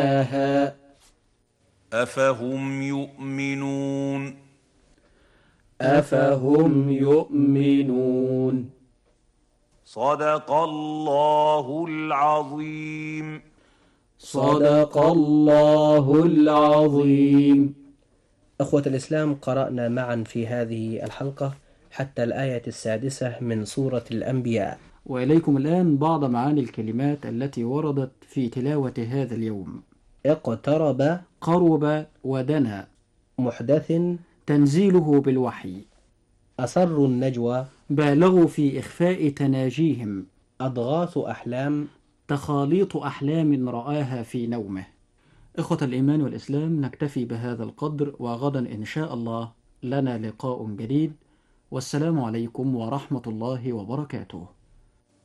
أفهم يؤمنون أفهم يؤمنون. صدق الله العظيم. صدق الله العظيم. أخوة الإسلام، قرأنا معا في هذه الحلقة حتى الآية 6 من سورة الأنبياء. وإليكم الآن بعض معاني الكلمات التي وردت في تلاوة هذا اليوم. اقترب، قرب ودنا. محدث، تنزيله بالوحي. أسر النجوى، بالغوا في إخفاء تناجيهم. أضغاث أحلام، تخاليط أحلام رآها في نومه. إخوة الإيمان والإسلام، نكتفي بهذا القدر، وغدا إن شاء الله لنا لقاء جديد، والسلام عليكم ورحمة الله وبركاته.